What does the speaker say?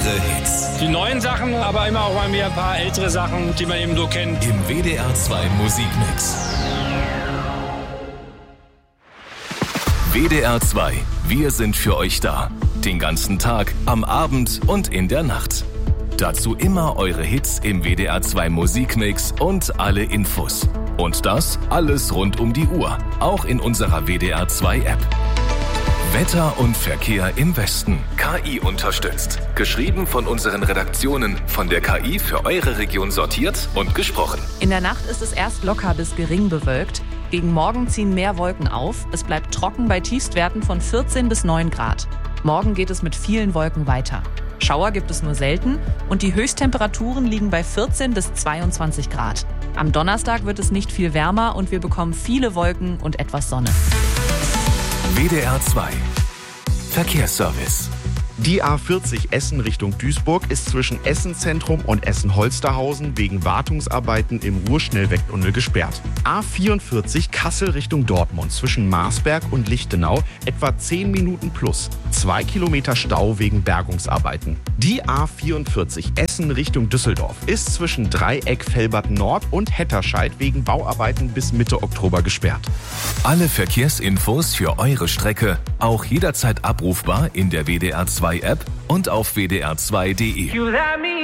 eure Hits. Die neuen Sachen, aber immer auch mal wieder ein paar ältere Sachen, die man eben so kennt. Im WDR 2 Musikmix. WDR 2, wir sind für euch da. Den ganzen Tag, am Abend und in der Nacht. Dazu immer eure Hits im WDR 2 Musikmix und alle Infos. Und das alles rund um die Uhr, auch in unserer WDR 2 App. Wetter und Verkehr im Westen. KI unterstützt. Geschrieben von unseren Redaktionen, von der KI für eure Region sortiert und gesprochen. In der Nacht ist es erst locker bis gering bewölkt. Gegen Morgen ziehen mehr Wolken auf. Es bleibt trocken bei Tiefstwerten von 14 bis 9 Grad. Morgen geht es mit vielen Wolken weiter. Schauer gibt es nur selten und die Höchsttemperaturen liegen bei 14 bis 22 Grad. Am Donnerstag wird es nicht viel wärmer und wir bekommen viele Wolken und etwas Sonne. WDR 2 Verkehrsservice. Die A40 Essen Richtung Duisburg ist zwischen Essen-Zentrum und Essen-Holsterhausen wegen Wartungsarbeiten im Ruhrschnellwegtunnel gesperrt. A44 Kassel Richtung Dortmund zwischen Marsberg und Lichtenau etwa 10 Minuten plus. 2 Kilometer Stau wegen Bergungsarbeiten. Die A44 Essen Richtung Düsseldorf ist zwischen Dreieck Velbert Nord und Hetterscheid wegen Bauarbeiten bis Mitte Oktober gesperrt. Alle Verkehrsinfos für eure Strecke auch jederzeit abrufbar in der WDR 2 App und auf wdr2.de.